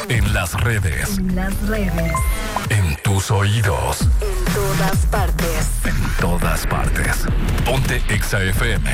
En las redes. En las redes. En tus oídos. En todas partes. En todas partes. Ponte Exa FM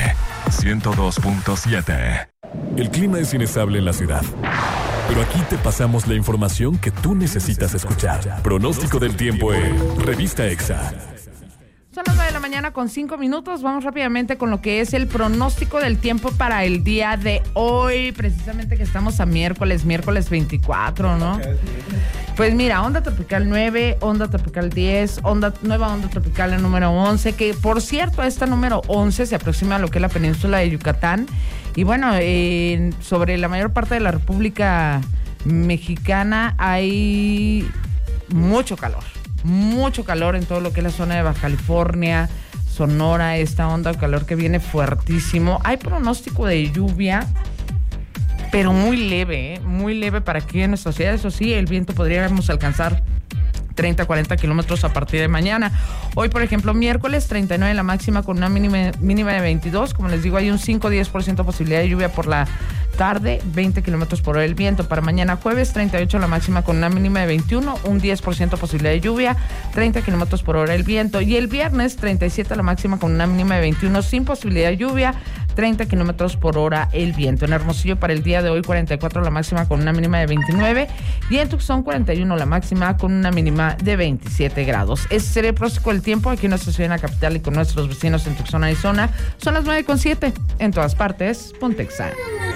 102.7. El clima es inestable en la ciudad, pero aquí te pasamos la información que tú necesitas escuchar. Pronóstico del tiempo en Revista Exa. Son las 9 de la mañana con 5 minutos. Vamos rápidamente con lo que es el pronóstico del tiempo para el día de hoy. Precisamente que estamos a miércoles 24, ¿no? Pues mira, onda tropical 9, onda tropical 10, nueva onda tropical el número 11, que por cierto, esta número 11 se aproxima a lo que es la península de Yucatán. Y bueno, sobre la mayor parte de la República Mexicana hay mucho calor en todo lo que es la zona de Baja California, Sonora, esta onda de calor que viene fuertísimo. Hay pronóstico de lluvia, pero muy leve para aquí en nuestra ciudad. Eso sí, el viento podríamos alcanzar 30, 40 kilómetros a partir de mañana. Hoy, por ejemplo, miércoles, 39 la máxima con una mínima de 22. Como les digo, hay un 5-10% posibilidad de lluvia por la tarde, 20 kilómetros por hora el viento. Para mañana jueves, 38 la máxima con una mínima de 21, un 10% posibilidad de lluvia, 30 kilómetros por hora el viento. Y el viernes, 37 la máxima con una mínima de 21, sin posibilidad de lluvia, 30 kilómetros por hora el viento. En Hermosillo para el día de hoy, 44 la máxima con una mínima de 29. Y en Tucson, 41 la máxima con una mínima de 27 grados. Ese sería el pronóstico del tiempo aquí en nuestra ciudad, en la capital y con nuestros vecinos en Tucson, Arizona. Son las 9:07. En todas partes, Ponte Exa.